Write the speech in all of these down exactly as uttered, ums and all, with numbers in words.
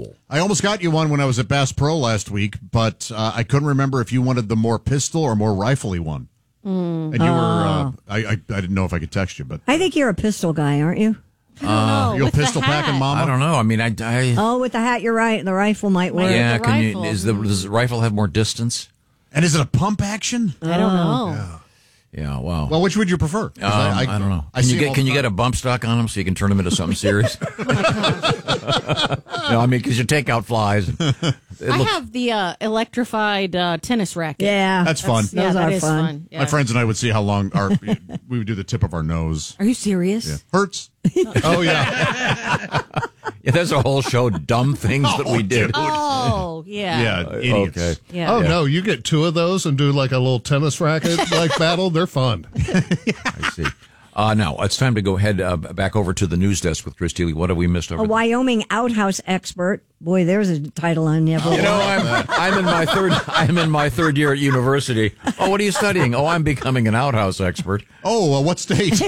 cool. I almost got you one when I was at Bass Pro last week, but uh, I couldn't remember if you wanted the more pistol or more rifle-y one. Mm. And you oh. were, uh, I, I I didn't know if I could text you, but I think you're a pistol guy, aren't you? Uh, you're a pistol packing mama. I don't know. I mean, I. I oh, with the hat, you're right. The rifle might work. Yeah, can you? Is the does the rifle have more distance? And is it a pump action? I don't know. Yeah. Yeah, wow. Well, which would you prefer? Um, I, I, I don't know. I Can see you them get all can the you get a bump stock on them so you can turn them into something serious? Oh my gosh. No, I mean because you take out flies. It I looks- have the uh, electrified uh, tennis racket. Yeah, That's fun. Yeah, Those that are is fun. fun. Yeah. My friends and I would see how long our we would do the tip of our nose. Are you serious? Yeah. Hurts. Oh, yeah. Yeah, there's a whole show, dumb things that we did. Oh, yeah. Yeah, idiots. Okay. Yeah. Oh, Yeah. no, you get two of those and do like a little tennis racket like battle. They're fun. I see. Uh, now, it's time to go head uh, back over to the news desk with Chris Teeley. What have we missed over A there? Wyoming outhouse expert. Boy, there's a title on never. You know, I'm, I'm in my third. I'm in my third year at university. Oh, what are you studying? Oh, I'm becoming an outhouse expert. Oh, uh, what state?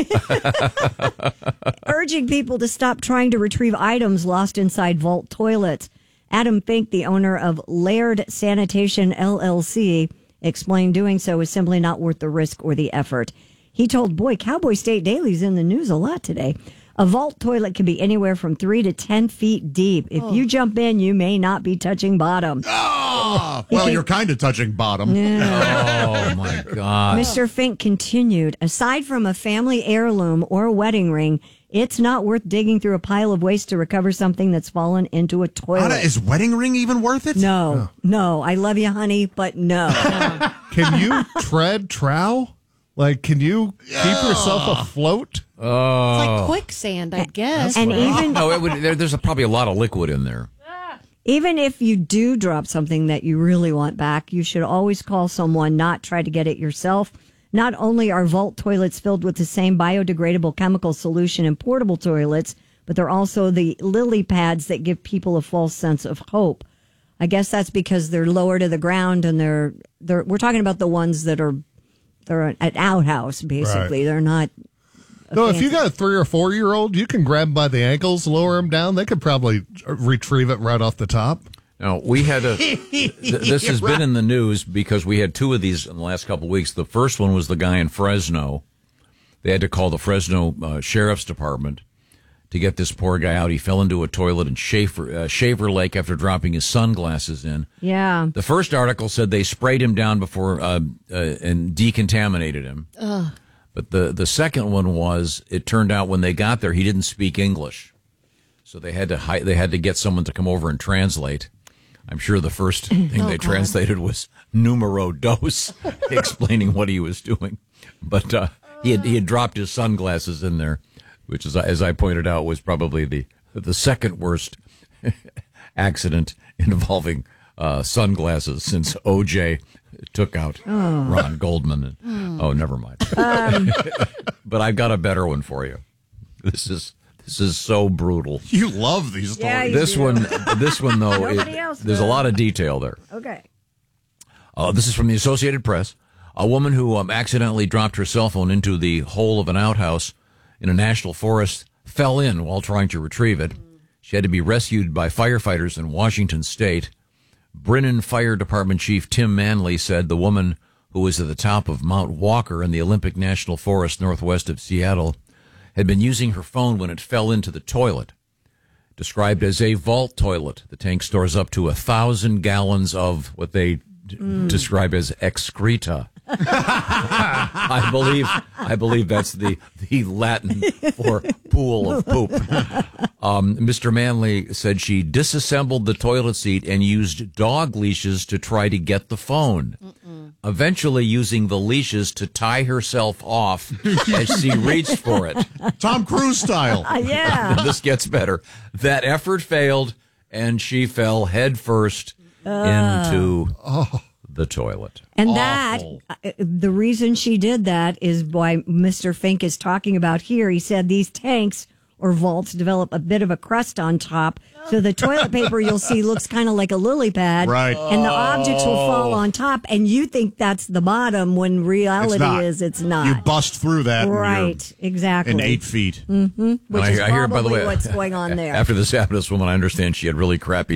Urging people to stop trying to retrieve items lost inside vault toilets. Adam Fink, the owner of Laird Sanitation L L C, explained doing so is simply not worth the risk or the effort. He told, boy, Cowboy State Daily's in the news a lot today. A vault toilet can be anywhere from three to ten feet deep. If you jump in, you may not be touching bottom. Oh, well, you're kind of touching bottom. Oh my God! Mister Fink continued, aside from a family heirloom or a wedding ring, it's not worth digging through a pile of waste to recover something that's fallen into a toilet. Anna, is wedding ring even worth it? No, no. I love you, honey, but no. Can you tread trow? Like, can you keep yourself afloat? Oh, It's like quicksand, I guess. And even no, it would, there, there's a, probably a lot of liquid in there. even if you do drop something that you really want back, you should always call someone, not try to get it yourself. Not only are vault toilets filled with the same biodegradable chemical solution in portable toilets, but they're also the lily pads that give people a false sense of hope. I guess that's because they're lower to the ground and they're they're we're talking about the ones that are they're an outhouse basically. Right. They're not No, if you fancy- got a three or four year old, you can grab them by the ankles, lower them down. They could probably retrieve it right off the top. No, we had a. th- this has been in the news because we had two of these in the last couple of weeks. The first one was the guy in Fresno. They had to call the Fresno uh, Sheriff's Department to get this poor guy out. He fell into a toilet in Shaver, uh, Shaver Lake after dropping his sunglasses in. Yeah. The first article said they sprayed him down before uh, uh, and decontaminated him. Ugh. But the, the second one was, it turned out when they got there, he didn't speak English. So they had to hi- they had to get someone to come over and translate. I'm sure the first thing Oh, they God. translated was numero dos, explaining what he was doing. But uh, he had he had dropped his sunglasses in there, which is, as I pointed out, was probably the the second worst accident involving uh, sunglasses since O J took out Oh. Ron Goldman. And, oh, never mind. Um, But I've got a better one for you. This is this is so brutal. You love these stories. Yeah, you This do. one, this one though, Nobody it- else there's a does. lot of detail there. Okay. Uh, this is from the Associated Press. A woman who um, accidentally dropped her cell phone into the hole of an outhouse in a national forest fell in while trying to retrieve it. She had to be rescued by firefighters in Washington State. Brennan Fire Department Chief Tim Manley said the woman, who was at the top of Mount Walker in the Olympic National Forest northwest of Seattle, had been using her phone when it fell into the toilet. Described as a vault toilet, the tank stores up to a thousand gallons of what they d- describe as excreta. I believe I believe that's the, the Latin for pool of poop. Um, Mister Manley said she disassembled the toilet seat and used dog leashes to try to get the phone, eventually using the leashes to tie herself off as she reached for it. Tom Cruise style. Uh, yeah. This gets better. That effort failed, and she fell headfirst into the toilet. And that, uh, the reason she did that is why Mister Fink is talking about here. He said these tanks or vaults develop a bit of a crust on top. So the toilet paper you'll see looks kind of like a lily pad. Right. And the objects will fall on top. And you think that's the bottom when It's reality not. is it's not. You bust through that. and you're Right. Exactly. In eight feet. Mm-hmm. Which I, is I hear, probably by the way, what's going on there. After this happened to this woman, I understand she had really crappy